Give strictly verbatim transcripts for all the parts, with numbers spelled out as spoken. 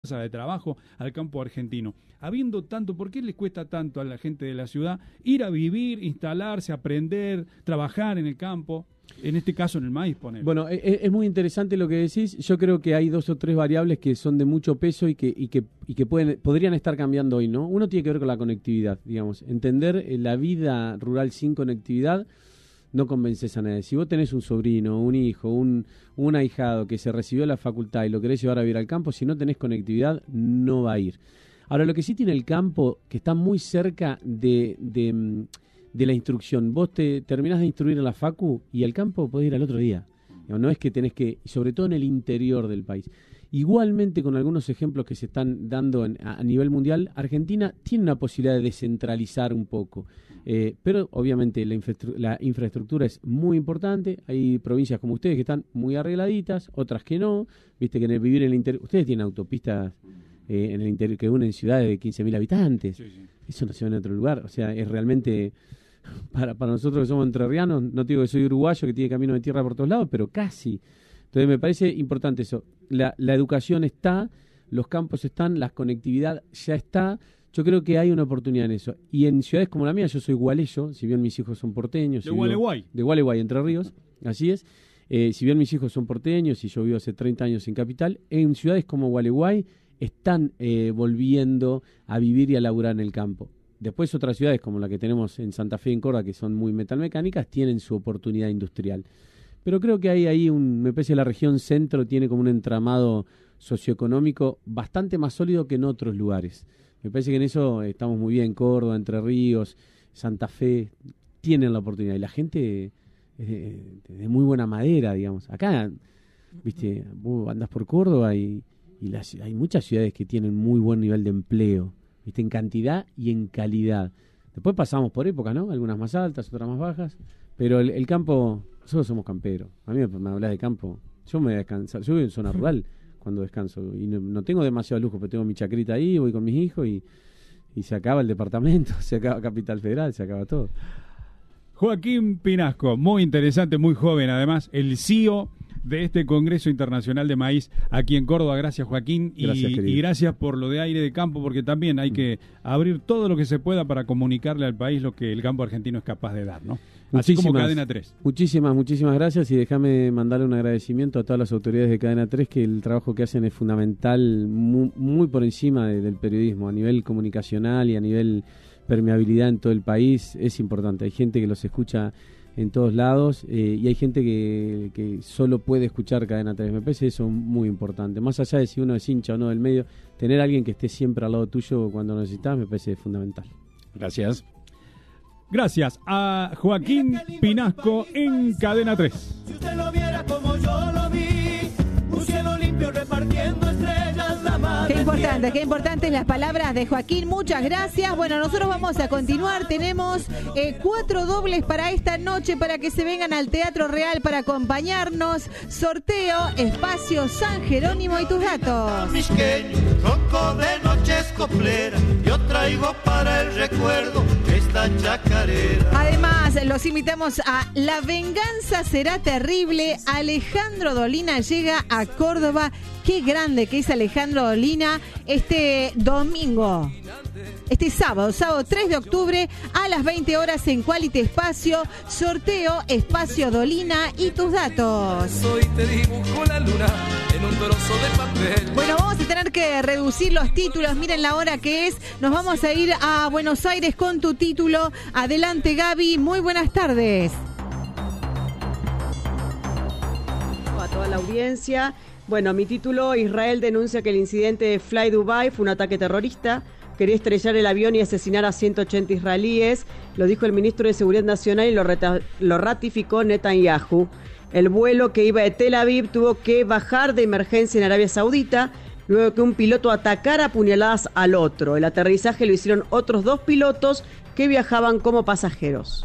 de trabajo al campo argentino. Habiendo tanto, ¿por qué les cuesta tanto a la gente de la ciudad ir a vivir, instalarse, aprender, trabajar en el campo? En este caso en el maíz, ponele. Bueno, es, es muy interesante lo que decís. Yo creo que hay dos o tres variables que son de mucho peso y que y que y que pueden podrían estar cambiando hoy, ¿no? Uno tiene que ver con la conectividad, digamos. Entender eh, la vida rural sin conectividad no convences a nadie. Si vos tenés un sobrino, un hijo, un, un ahijado que se recibió de la facultad y lo querés llevar a vivir al campo, si no tenés conectividad, no va a ir. Ahora, lo que sí tiene el campo, que está muy cerca de... de de la instrucción. Vos te terminás de instruir en la facu y al campo podés ir al otro día. No es que tenés que, sobre todo en el interior del país. Igualmente, con algunos ejemplos que se están dando en, a, a nivel mundial, Argentina tiene una posibilidad de descentralizar un poco. Eh, pero obviamente la, infrastru- la infraestructura es muy importante. Hay provincias como ustedes que están muy arregladitas, otras que no. Viste que en el vivir en el interior... Ustedes tienen autopistas eh, en el interior que unen ciudades de quince mil habitantes. Sí, sí. Eso no se ve en otro lugar. O sea, es realmente... Para, para nosotros que somos entrerrianos, no te digo que soy uruguayo que tiene camino de tierra por todos lados, pero casi. Entonces me parece importante eso. La, la educación está, los campos están, la conectividad ya está. Yo creo que hay una oportunidad en eso. Y en ciudades como la mía, yo soy gualeyo, si bien mis hijos son porteños. De Gualeguay. De Gualeguay, Entre Ríos, así es. Eh, si bien mis hijos son porteños y yo vivo hace treinta años en Capital, en ciudades como Gualeguay están eh, volviendo a vivir y a laburar en el campo. Después otras ciudades como la que tenemos en Santa Fe y en Córdoba, que son muy metalmecánicas, tienen su oportunidad industrial. Pero creo que hay ahí, un, me parece que la región centro tiene como un entramado socioeconómico bastante más sólido que en otros lugares. Me parece que en eso estamos muy bien. Córdoba, Entre Ríos, Santa Fe, tienen la oportunidad. Y la gente eh, de muy buena madera, digamos. Acá, viste, vos andás por Córdoba y, y las, hay muchas ciudades que tienen muy buen nivel de empleo. ¿Viste? En cantidad y en calidad. Después pasamos por épocas, ¿no? Algunas más altas, otras más bajas. Pero el, el campo, nosotros somos camperos. A mí me, me hablas de campo. Yo me voy a descansar. Yo vivo en zona rural cuando descanso. Y no, no tengo demasiado lujo, pero tengo mi chacrita ahí, voy con mis hijos y, y se acaba el departamento, se acaba Capital Federal, se acaba todo. Joaquín Pinasco, muy interesante, muy joven además, el C E O de este Congreso Internacional de Maíz aquí en Córdoba. Gracias, Joaquín, y gracias, y gracias por lo de aire de campo, porque también hay que abrir todo lo que se pueda para comunicarle al país lo que el campo argentino es capaz de dar, ¿no? Así como Cadena tres. Muchísimas, muchísimas gracias, y déjame mandarle un agradecimiento a todas las autoridades de Cadena tres, que el trabajo que hacen es fundamental, muy, muy por encima de, del periodismo, a nivel comunicacional y a nivel permeabilidad en todo el país, es importante. Hay gente que los escucha en todos lados eh, y hay gente que, que solo puede escuchar Cadena tres. Me parece eso muy importante. Más allá de si uno es hincha o no del medio, tener a alguien que esté siempre al lado tuyo cuando lo necesitas me parece fundamental. Gracias. Gracias a Joaquín Pinasco en Cadena tres. Si usted lo viera como yo lo vi, un cielo limpio repartiendo estrellas, la madre. Qué importante, qué importantes las palabras de Joaquín, muchas gracias. Bueno, nosotros vamos a continuar, tenemos eh, cuatro dobles para esta noche para que se vengan al Teatro Real para acompañarnos. Sorteo, Espacio San Jerónimo y tus datos. Ronco de noches coplera, yo traigo para el recuerdo esta chacarera. Además, los invitamos a La Venganza Será Terrible. Alejandro Dolina llega a Córdoba. Qué grande que es Alejandro Dolina este domingo. Este sábado, sábado tres de octubre a las veinte horas en Quality Espacio. Sorteo, Espacio Dolina y tus datos. Hoy te dibujo la luna en un trozo de papel. Bueno, vamos a tener que reducir los títulos. Miren la hora que es. Nos vamos a ir a Buenos Aires con tu título. Adelante, Gaby. Muy buenas tardes. A toda la audiencia. Bueno, mi título: Israel denuncia que el incidente de Fly Dubai fue un ataque terrorista. Quería estrellar el avión y asesinar a ciento ochenta israelíes. Lo dijo el ministro de Seguridad Nacional y lo, reta- lo ratificó Netanyahu. El vuelo que iba de Tel Aviv tuvo que bajar de emergencia en Arabia Saudita luego que un piloto atacara a puñaladas al otro. El aterrizaje lo hicieron otros dos pilotos que viajaban como pasajeros.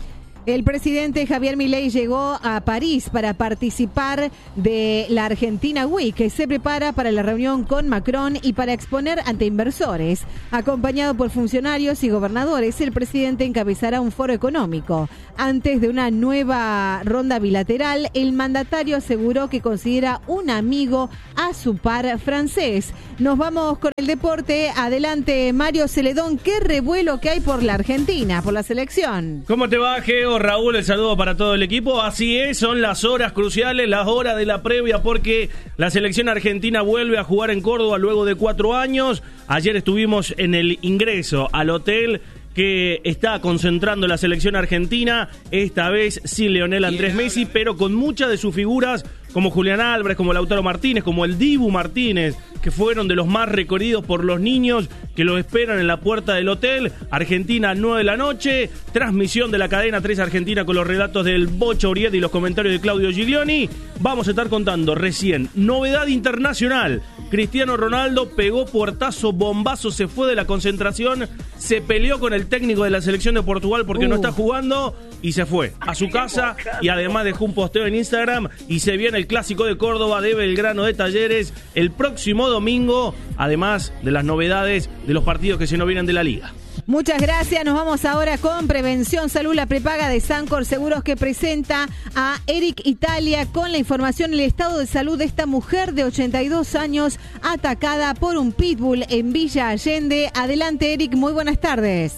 El presidente Javier Milei llegó a París para participar de la Argentina Week, que se prepara para la reunión con Macron y para exponer ante inversores. Acompañado por funcionarios y gobernadores, el presidente encabezará un foro económico. Antes de una nueva ronda bilateral, el mandatario aseguró que considera un amigo a su par francés. Nos vamos con el deporte. Adelante, Mario Celedón. ¿Qué revuelo que hay por la Argentina, por la selección? ¿Cómo te va, Geo? Raúl, el saludo para todo el equipo. Así es, son las horas cruciales, las horas de la previa, porque la selección argentina vuelve a jugar en Córdoba luego de cuatro años. Ayer estuvimos en el ingreso al hotel que está concentrando la selección argentina, esta vez sin Lionel Andrés Messi, pero con muchas de sus figuras, como Julián Álvarez, como Lautaro Martínez, como el Dibu Martínez, que fueron de los más recorridos por los niños que los esperan en la puerta del hotel. Argentina, nueve de la noche, transmisión de la cadena tres Argentina con los relatos del Bocha Uriet y los comentarios de Claudio Giglioni. Vamos a estar contando recién, novedad internacional. Cristiano Ronaldo pegó puertazo, bombazo, se fue de la concentración, se peleó con el técnico de la selección de Portugal porque uh. no está jugando y se fue a su casa, y además dejó un posteo en Instagram. Y se viene el clásico de Córdoba, de Belgrano, de Talleres el próximo domingo, además de las novedades de los partidos que se nos vienen de la Liga. Muchas gracias. Nos vamos ahora con Prevención Salud, la prepaga de Sancor Seguros, que presenta a Eric Italia con la información del estado de salud de esta mujer de ochenta y dos años atacada por un pitbull en Villa Allende. Adelante, Eric, muy buenas tardes.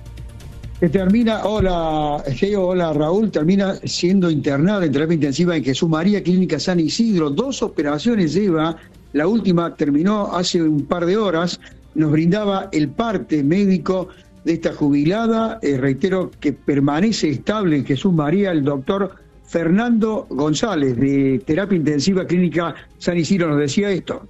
Que termina, hola Geo, hola Raúl, termina siendo internada en terapia intensiva en Jesús María, Clínica San Isidro. Dos operaciones lleva, la última terminó hace un par de horas. Nos brindaba el parte médico de esta jubilada, eh, reitero que permanece estable en Jesús María, el doctor Fernando González, de terapia intensiva Clínica San Isidro, nos decía esto.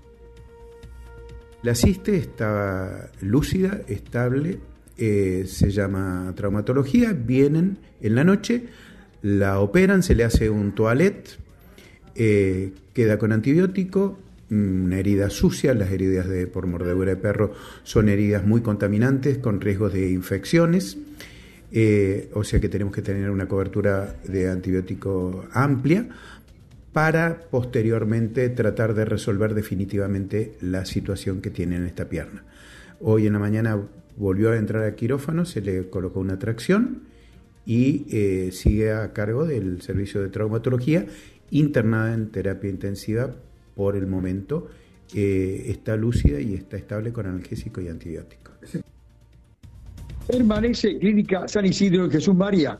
La ciste está lúcida, estable. Eh, se llama traumatología, vienen en la noche, la operan, se le hace un toilet, eh, queda con antibiótico, una herida sucia. Las heridas de, por mordedura de perro son heridas muy contaminantes con riesgos de infecciones, eh, o sea que tenemos que tener una cobertura de antibiótico amplia para posteriormente tratar de resolver definitivamente la situación que tiene en esta pierna. Hoy en la mañana volvió a entrar a quirófano, se le colocó una tracción y eh, sigue a cargo del servicio de traumatología, internada en terapia intensiva por el momento. Eh, está lúcida y está estable con analgésico y antibiótico. Permanece Clínica San Isidro en Jesús María.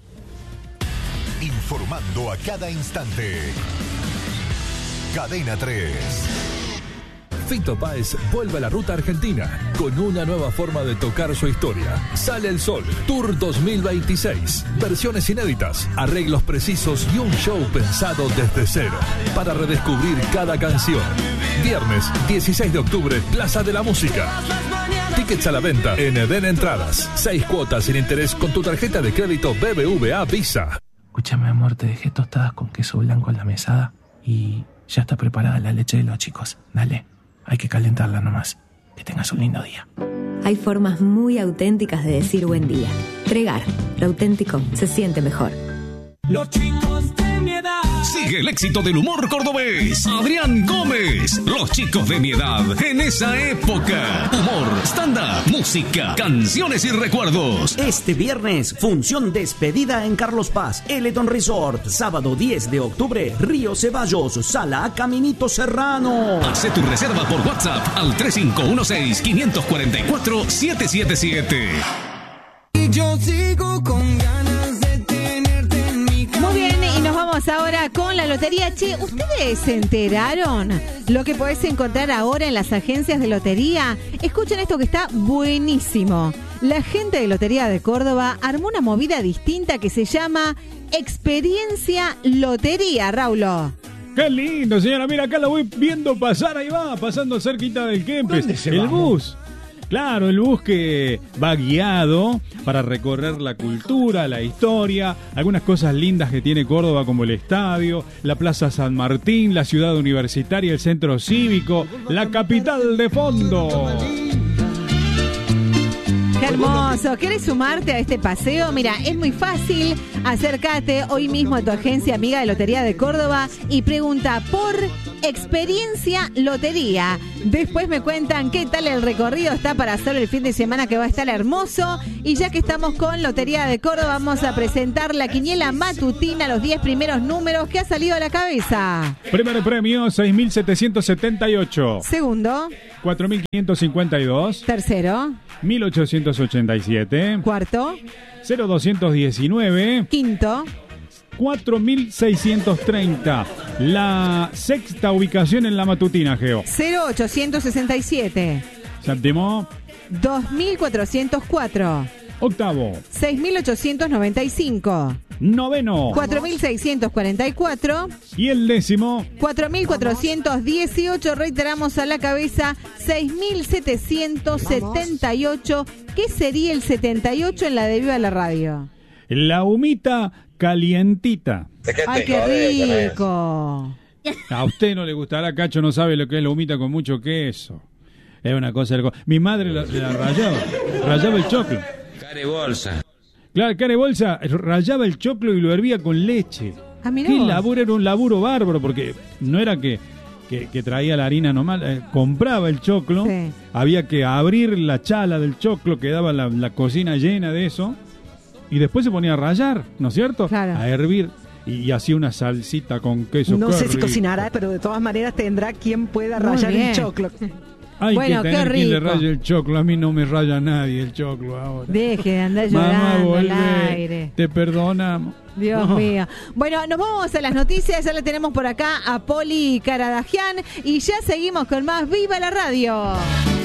Informando a cada instante. Cadena tres. Fito Páez vuelve a la ruta argentina con una nueva forma de tocar su historia. Sale el Sol, Tour dos mil veintiséis. Versiones inéditas, arreglos precisos y un show pensado desde cero para redescubrir cada canción. Viernes dieciséis de octubre, Plaza de la Música. Tickets a la venta en Eden Entradas. Seis cuotas sin interés con tu tarjeta de crédito B B V A Visa. Escúchame, amor, te dejé tostadas con queso blanco en la mesada y ya está preparada la leche de los chicos. Dale. Hay que calentarla nomás. Que tengas un lindo día. Hay formas muy auténticas de decir buen día. Tregar. Lo auténtico se siente mejor. Los chicos de mi edad. Sigue el éxito del humor cordobés. Adrián Gómez. Los chicos de mi edad. En esa época. Humor, stand-up, música, canciones y recuerdos. Este viernes, función despedida en Carlos Paz, Eleton Resort. Sábado diez de octubre, Río Ceballos, Sala Caminito Serrano. Hace tu reserva por WhatsApp al tres cinco uno seis, cinco cuatro cuatro, siete siete siete. Y yo sigo con ganas de tenerte en mi camino. Muy bien, y nos vamos ahora con la lotería. Che, ¿ustedes se enteraron lo que podés encontrar ahora en las agencias de lotería? Escuchen esto que está buenísimo. La gente de Lotería de Córdoba armó una movida distinta que se llama Experiencia Lotería, Raulo. ¡Qué lindo, señora! Mira, acá la voy viendo pasar, ahí va, pasando cerquita del Kempes. El bus. Claro, el bus que va guiado para recorrer la cultura, la historia, algunas cosas lindas que tiene Córdoba como el estadio, la Plaza San Martín, la ciudad universitaria, el centro cívico, la capital de fondo. Qué hermoso. ¿Querés sumarte a este paseo? Mira, es muy fácil. Acércate hoy mismo a tu agencia amiga de Lotería de Córdoba y pregunta por Experiencia Lotería. Después me cuentan qué tal el recorrido está para hacer el fin de semana, que va a estar hermoso. Y ya que estamos con Lotería de Córdoba, vamos a presentar la quiniela matutina, los diez primeros números que ha salido a la cabeza. Primer premio, seis mil setecientos setenta y ocho. Segundo, cuatro mil quinientos cincuenta y dos. tercero, mil ochocientos ochenta y siete. cuarto, cero doscientos diecinueve. quinto, cuatro mil seiscientos treinta. La sexta ubicación en la matutina, Geo. cero ochocientos sesenta y siete. Séptimo. dos mil cuatrocientos cuatro. Octavo. seis mil ochocientos noventa y cinco. Noveno. cuatro mil seiscientos cuarenta y cuatro. Y el décimo. cuatro mil cuatrocientos dieciocho. Reiteramos a la cabeza, seis mil setecientos setenta y ocho. ¿Qué sería el setenta y ocho en la de Viva la Radio? La humita calientita. ¡Ay, qué rico! A usted no le gustará, Cacho, no sabe lo que es la humita con mucho queso. Es una cosa... Mi madre la, la rayaba, rayaba el choclo. Care bolsa. Claro, care bolsa, rayaba el choclo y lo hervía con leche. Ah, mirá Qué vos. laburo, era un laburo bárbaro, porque no era que, que, que traía la harina nomás, eh, compraba el choclo, Sí. había que abrir la chala del choclo, quedaba la, la cocina llena de eso, y después se ponía a rayar, ¿no es cierto? Claro. A hervir, y, y hacía una salsita con queso. No qué sé si rico. cocinará, pero de todas maneras tendrá quien pueda Muy rayar bien. el choclo. Hay Bueno, que qué tener quien le rico. raye el choclo, a mí no me raya nadie el choclo ahora. Deje de andar Mamá, llorando al volvé, aire. te perdonamos. Dios No. mío. Bueno, nos vamos a las noticias. Ya la tenemos por acá a Poli Caradagian. Y ya seguimos con más Viva la Radio.